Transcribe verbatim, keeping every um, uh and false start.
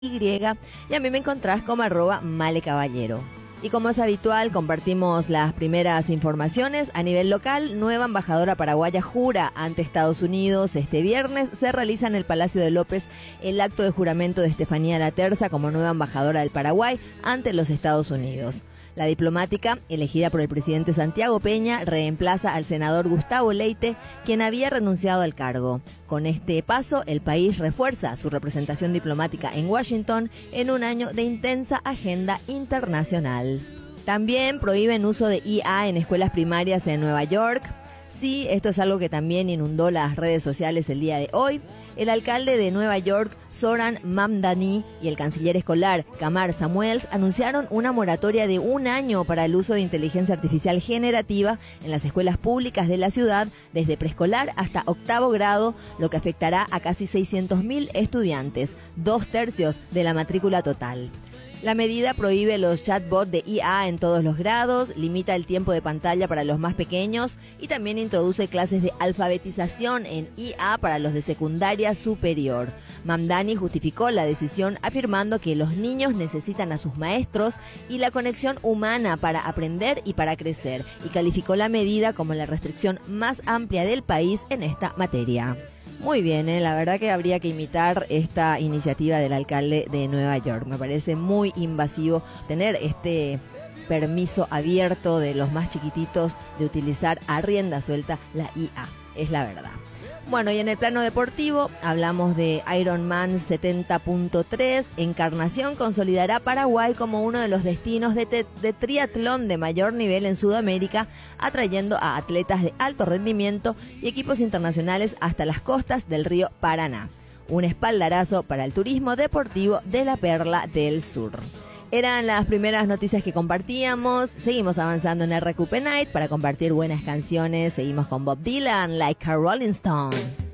Y, y a mí me encontrás como arroba malecaballero. Y como es habitual, compartimos las primeras informaciones. A nivel local, nueva embajadora paraguaya jura ante Estados Unidos. Este viernes se realiza en el Palacio de López el acto de juramento de Estefanía Laterza como nueva embajadora del Paraguay ante los Estados Unidos. La diplomática, elegida por el presidente Santiago Peña, reemplaza al senador Gustavo Leite, quien había renunciado al cargo. Con este paso, el país refuerza su representación diplomática en Washington en un año de intensa agenda internacional. También prohíben uso de I A en escuelas primarias en Nueva York. Sí, esto es algo que también inundó las redes sociales el día de hoy. El alcalde de Nueva York, Zoran Mamdani, y el canciller escolar, Kamar Samuels, anunciaron una moratoria de un año para el uso de inteligencia artificial generativa en las escuelas públicas de la ciudad, desde preescolar hasta octavo grado, lo que afectará a casi seiscientos mil estudiantes, dos tercios de la matrícula total. La medida prohíbe los chatbots de I A en todos los grados, limita el tiempo de pantalla para los más pequeños y también introduce clases de alfabetización en I A para los de secundaria superior. Mamdani justificó la decisión afirmando que los niños necesitan a sus maestros y la conexión humana para aprender y para crecer, y calificó la medida como la restricción más amplia del país en esta materia. Muy bien, ¿eh? La verdad que habría que imitar esta iniciativa del alcalde de Nueva York. Me parece muy invasivo tener este permiso abierto de los más chiquititos de utilizar a rienda suelta la I A. Es la verdad. Bueno, y en el plano deportivo hablamos de Ironman setenta punto tres. Encarnación consolidará Paraguay como uno de los destinos de, te- de triatlón de mayor nivel en Sudamérica, atrayendo a atletas de alto rendimiento y equipos internacionales hasta las costas del río Paraná. Un espaldarazo para el turismo deportivo de la Perla del Sur. Eran las primeras noticias que compartíamos. Seguimos avanzando en R Q P Night para compartir buenas canciones. Seguimos con Bob Dylan, Like a Rolling Stone.